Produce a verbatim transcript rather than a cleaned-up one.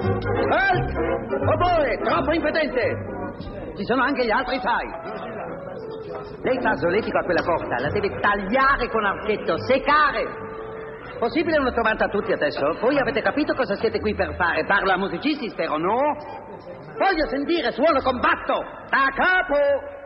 Halt! Oboe, troppo impedente! Ci sono anche gli altri, sai. Lei fa solletico a quella corda, la deve tagliare con archetto, seccare. Possibile una trovata a tutti adesso? Voi avete capito cosa siete qui per fare? Parla a musicisti, spero, no? Voglio sentire suono combatto! Da capo!